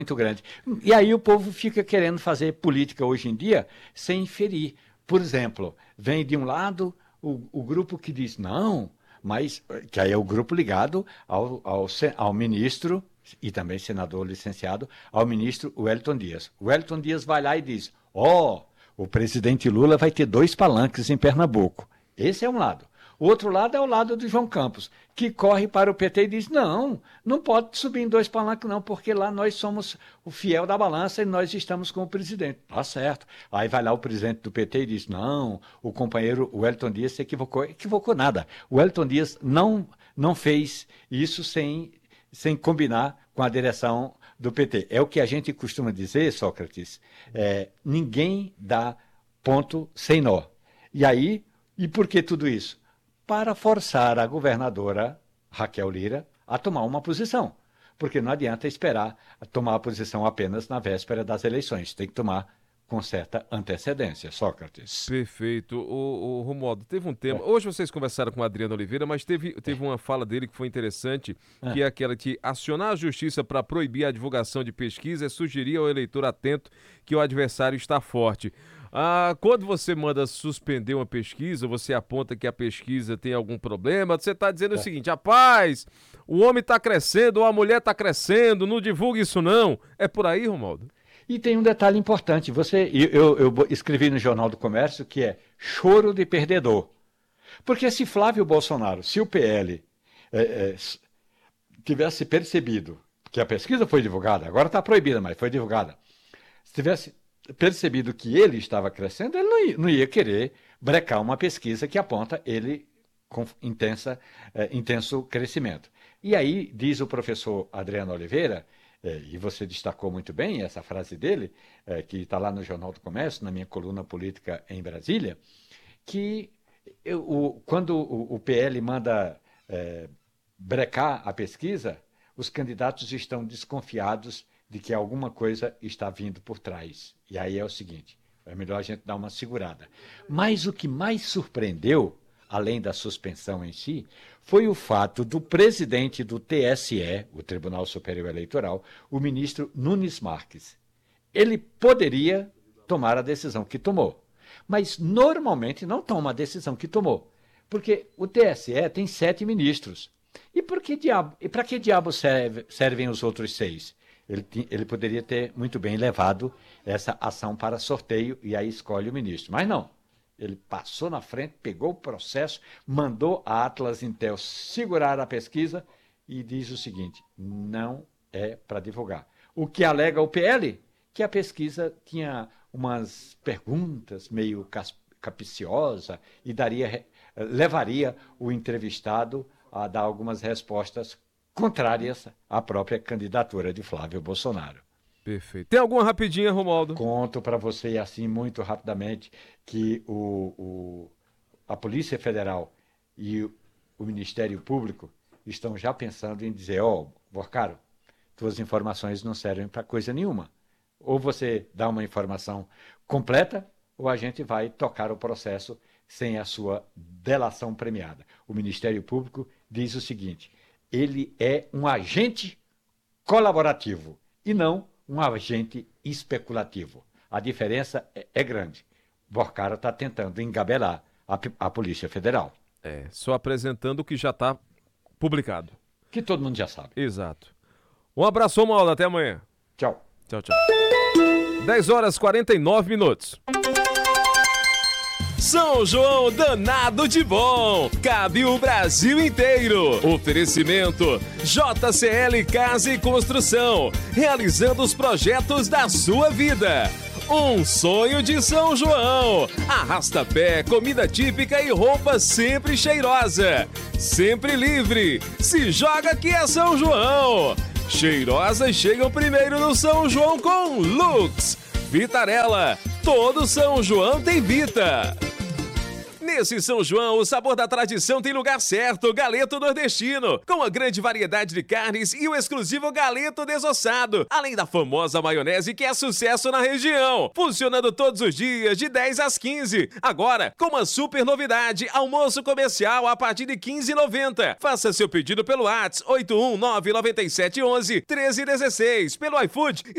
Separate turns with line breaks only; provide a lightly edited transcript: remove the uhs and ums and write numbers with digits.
muito grande. E aí o povo fica querendo fazer política hoje em dia sem ferir. Por exemplo, vem de um lado o grupo que diz não, mas que aí é o grupo ligado ao ministro e também senador licenciado, ao ministro Wellington Dias. O Wellington Dias vai lá e diz: o presidente Lula vai ter 2 palanques em Pernambuco. Esse é um lado. O outro lado é o lado do João Campos, que corre para o PT e diz: não pode subir em 2 palanques não, porque lá nós somos o fiel da balança e nós estamos com o presidente. Tá certo. Aí vai lá o presidente do PT e diz: não, o companheiro Wellington Dias se equivocou. Equivocou nada. O Wellington Dias não fez isso sem combinar com a direção do PT. É o que a gente costuma dizer, Sócrates, ninguém dá ponto sem nó. E por que tudo isso? Para forçar a governadora Raquel Lira a tomar uma posição. Porque não adianta esperar tomar a posição apenas na véspera das eleições. Tem que tomar com certa antecedência, Sócrates.
Perfeito. O Romualdo, teve um tema... Hoje vocês conversaram com o Adriano Oliveira, mas teve uma fala dele que foi interessante, que é aquela que acionar a justiça para proibir a divulgação de pesquisa é sugerir ao eleitor atento que o adversário está forte. Quando você manda suspender uma pesquisa, você aponta que a pesquisa tem algum problema, você está dizendo o seguinte: rapaz, o homem está crescendo ou a mulher está crescendo, não divulgue isso não. É por aí, Romualdo?
E tem um detalhe importante. Eu escrevi no Jornal do Comércio que é choro de perdedor. Porque se Flávio Bolsonaro, se o PL tivesse percebido que a pesquisa foi divulgada, agora está proibida, mas foi divulgada, se tivesse percebido que ele estava crescendo, ele não ia querer brecar uma pesquisa que aponta ele com intenso crescimento. E aí, diz o professor Adriano Oliveira, e você destacou muito bem essa frase dele, que está lá no Jornal do Comércio, na minha coluna política em Brasília, que quando o PL manda brecar a pesquisa, os candidatos estão desconfiados de que alguma coisa está vindo por trás. E aí é o seguinte, é melhor a gente dar uma segurada. Mas o que mais surpreendeu, além da suspensão em si, foi o fato do presidente do TSE, o Tribunal Superior Eleitoral, o ministro Nunes Marques. Ele poderia tomar a decisão que tomou, mas normalmente não toma a decisão que tomou, porque o TSE tem 7 ministros. E para que diabo servem os outros 6? Ele poderia ter muito bem levado essa ação para sorteio e aí escolhe o ministro. Mas não. Ele passou na frente, pegou o processo, mandou a Atlas Intel segurar a pesquisa e diz o seguinte: não é para divulgar. O que alega o PL? Que a pesquisa tinha umas perguntas meio capciosas e levaria o entrevistado a dar algumas respostas contrárias à própria candidatura de Flávio Bolsonaro.
Perfeito. Tem alguma rapidinha, Romualdo?
Conto para você, assim, muito rapidamente, que a Polícia Federal e o Ministério Público estão já pensando em dizer: Borcaro, tuas informações não servem para coisa nenhuma. Ou você dá uma informação completa, ou a gente vai tocar o processo sem a sua delação premiada. O Ministério Público diz o seguinte: ele é um agente colaborativo e não um agente especulativo. A diferença é grande. Borcaro está tentando engabelar a Polícia Federal.
Só apresentando o que já está publicado.
Que todo mundo já sabe.
Exato. Um abraço, Romualdo. Até amanhã.
Tchau.
Tchau, tchau. 10h49.
São João danado de bom, cabe o Brasil inteiro. Oferecimento JCL Casa e Construção, realizando os projetos da sua vida. Um sonho de São João. Arrasta-pé, comida típica e roupa sempre cheirosa. Sempre livre. Se joga que é São João. Cheirosas chegam primeiro no São João com Lux. Vitarella. Todo São João tem Vita. Nesse São João, o sabor da tradição tem lugar certo, Galeto Nordestino, com a grande variedade de carnes e o exclusivo galeto desossado, além da famosa maionese que é sucesso na região, funcionando todos os dias de 10 às 15. Agora, com uma super novidade, almoço comercial a partir de R$ 15,90. Faça seu pedido pelo WhatsApp 81997111316, pelo iFood